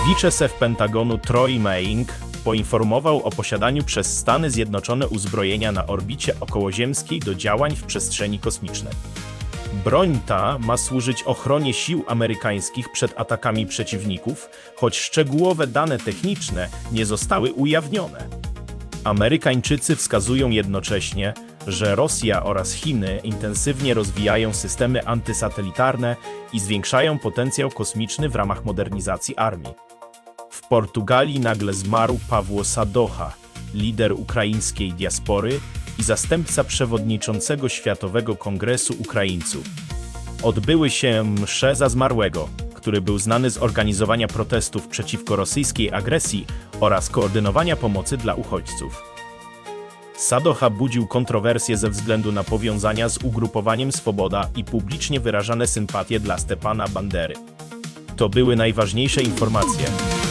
Wiczeszef Pentagonu Troy Maying poinformował o posiadaniu przez Stany Zjednoczone uzbrojenia na orbicie okołoziemskiej do działań w przestrzeni kosmicznej. Broń ta ma służyć ochronie sił amerykańskich przed atakami przeciwników, choć szczegółowe dane techniczne nie zostały ujawnione. Amerykańczycy wskazują jednocześnie, że Rosja oraz Chiny intensywnie rozwijają systemy antysatelitarne i zwiększają potencjał kosmiczny w ramach modernizacji armii. W Portugalii nagle zmarł Pawło Sadocha, lider ukraińskiej diaspory i zastępca przewodniczącego Światowego Kongresu Ukraińców. Odbyły się msze za zmarłego, który był znany z organizowania protestów przeciwko rosyjskiej agresji oraz koordynowania pomocy dla uchodźców. Sadocha budził kontrowersje ze względu na powiązania z ugrupowaniem Swoboda i publicznie wyrażane sympatie dla Stepana Bandery. To były najważniejsze informacje.